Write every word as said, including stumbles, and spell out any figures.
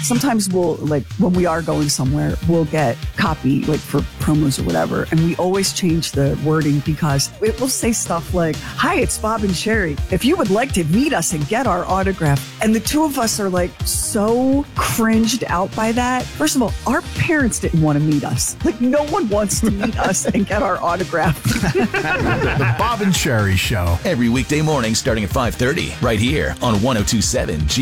sometimes we'll, like, when we are going somewhere, we'll get copy, like, for promos or whatever. And we always change the wording because it will say stuff like, hi, it's Bob and Sherry. If you would like to meet us and get our autograph. And the two of us are, like, so cringed out by that. First of all, our parents didn't want to meet us. Like, no one wants to meet us and get our autograph. The Bob and Sherry Show. Every weekday morning starting at five thirty, right here on one oh two point seven G.